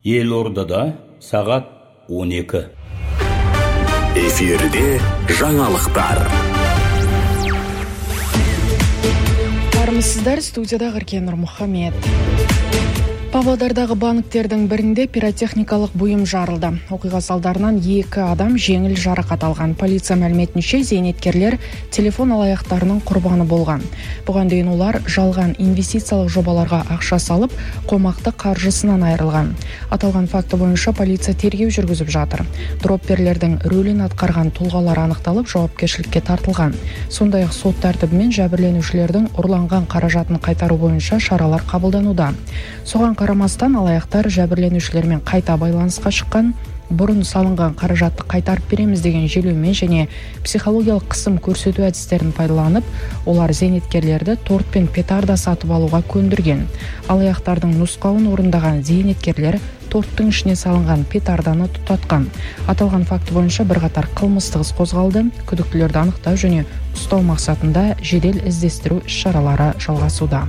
Елордада сағат 12. Эфирде жаңалықтар. Армысыздар, студияда Ғыркен Нұрмұхамед. Павлодардағы банктердің бірінде пиротехникалық бұйым жарылды. Оқиға салдарынан 2 адам жеңіл жарақат алған. Полиция мәліметінше зейнеткерлер телефон алаяқтарының құрбаны болған. Бұған дейін олар жалған инвестициялық жобаларға ақша салып, қомақты қаржысынан айырылған. Аталған факті бойынша полиция тергеу жүргізіп жатыр. Дропперлердің рөлін атқарған тұлғалар анықталып, жауапкершілікке тартылған. Сондай-ақ сот тәртібімен жәбірленушілердің ұрланған қаражатын қайтару бойынша шаралар қабылдануда. Соған қарамастан алаяқтар жәбірленушілермен қайта байланысқа шыққан, бұрын салынған қаражатты қайтарып береміз деген желеумен және психологиялық қысым көрсету әдістерін пайдаланып, олар зейнеткерлерді торт пен петарда сатып алуға көндірген. Алаяқтардың нұсқауын орындаған зейнеткерлер торттың ішіне салынған петарданы тұтатқан. Аталған факті бойынша бірқатар қылмыстық іс қозғалды. Күдіктілерді анықтау және ұстау мақсатында жедел іздестіру іс-шаралары жалғасуда.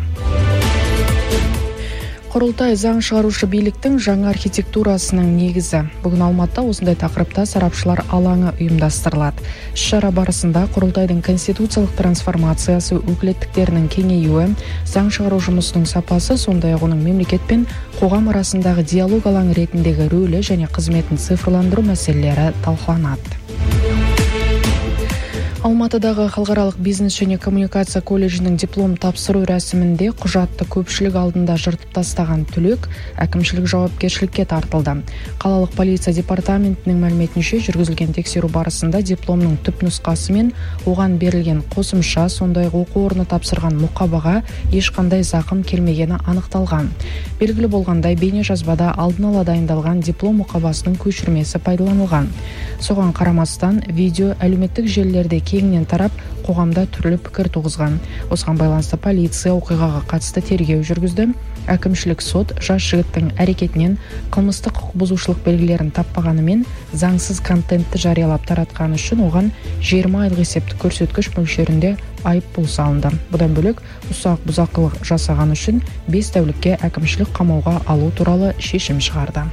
Құрылтай заң шығарушы биліктің жаңа архитектурасының негізі. Бүгін Алматыда осындай тақырыпта сарапшылар алаңы ұйымдастырылады. Іс-шара барысында құрылтайдың конституциялық трансформациясы, өкілеттіктерінің кеңеюі, заң шығару жұмысының сапасы, сондай-ақ оның мемлекет пен қоғам арасындағы диалог алаңы ретіндегі рөлі және қызметін цифрландыру мәселелері талқыланады. Алматыдағы халықаралық бизнес және коммуникация колледжінің диплом тапсыру рәсімінде құжатты көпшілік алдында жыртып тастаған түлек әкімшілік жауапкершілікке тартылды. Қалалық полиция департаментінің мәліметінше жүргізілген тексеру барысында дипломның түп нұсқасы мен оған берілген қосымша, сондай-ақ оқу орны тапсырған мұқабаға ешқандай зақым келмегені анықталған. Белгілі болғандай, бейнежазбада алдын ала дайындалған диплом мұқабасының көшірмесі пайдаланылған. Соған қарамастан, видео әлеуметтік желілерде кеңінен тарап, қоғамда түрлі пікір туғызған. Осыған байланысты полиция оқиғаға қатысты тергеу жүргізді. Әкімшілік сот жас жігіттің әрекетінен қылмыстық құқық бұзушылық белгілерін таппағанымен заңсыз контентті жариялап таратқаны үшін оған 20 айлық есептік көрсеткіш мөлшерінде айыппұл салынды. Бұдан бөлек ұсақ бұзақылық жасаған үшін 5 тәулікке әкімшілік қамауға алу туралы шешім шығарды.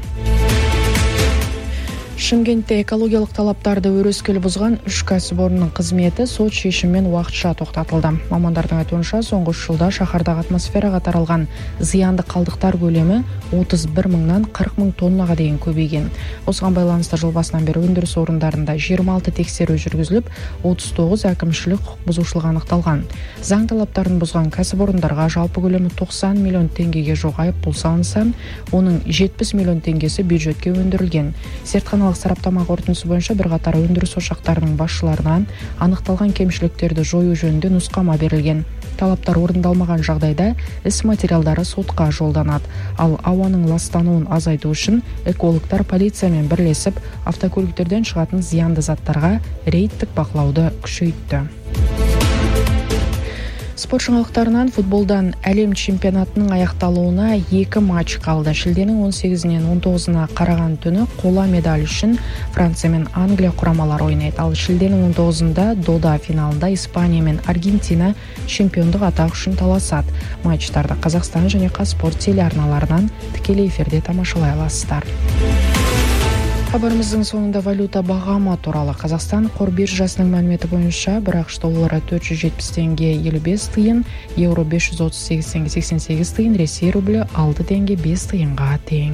Шымкентте экологиялық талаптарды өрескел бұзған 3 кәсіпорынның қызметі сот шешіммен уақытша тоқтатылды. Мамандардың айтуынша, соңғы 3 жылда шаһардағы атмосфераға таралған зиянды қалдықтар көлемі 31 мыңнан 40 мың тоннаға дейін көбейген. Осыған байланысты жыл басынан бері өндіріс орындарында 26 тексеру жүргізіліп, 39 әкімшілік құқық бұзушылық анықталған. Заң талаптарын бұзған кәсіпорындарға жалпы көлемі 90 миллион теңгеге жуық айыппұл салынса, оның 70 миллион теңгесі бюджетке өндірілген. Зертханалық сараптама қорытындысы бойынша бірқатар өндіріс ошақтарының басшыларына анықталған кемшіліктерді жою жөнінде нұсқама берілген. Талаптар орындалмаған жағдайда іс материалдары сотқа жолданады. Ал ауаның ластануын азайту үшін экологтар полициямен бірлесіп автокөліктерден шығатын зиянды заттарға рейдтік бақылауды күшейтті. Спорт жаңалықтарынан футболдан әлем чемпионатының аяқталуына 2 матч қалды. Шілденің 18-нен 19-на қараған түні қола медаль үшін Франция мен Англия құрамалар ойнайды. Ал шілденің 19-ында дода финалында Испания мен Аргентина чемпиондық атақ үшін таласады. Матчтарды Қазақстан және Қазспорт телеарналарынан тікелей эфирде тамашалай аласыздар. Хабарымыздың соңында валюта бағамы туралы. Қазақстан қор биржасының мәліметі бойынша бір ақш доллары 470 теңге 55 тиын, еуро 538 теңге 88 тиын, Ресей рублі 6 теңге 5 тиынға тең.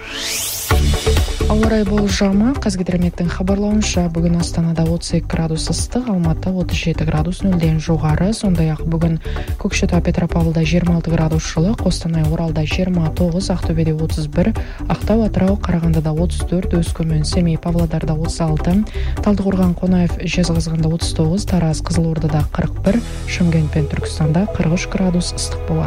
Ауа райы болжамы. Қазгидрометтің хабарлауынша, бүгін Астанада 32 градус ыстық, Алматы 37 градус нөлден жоғары. Сондай-ақ бүгін Көкшетау, Петропавлда 26 градус жылы, Қостанай, Оралда 29, Ақтөбеде 31, Ақтау, Атырау, Қарағандыда 34, Өскемен, Семей, Павлодарда 36, Талдықорған, Қонаев, Жезқазғанда 39, Тараз, Қызылордада 41, Шымкент пен Түркістанда 43 градус ыстық болады.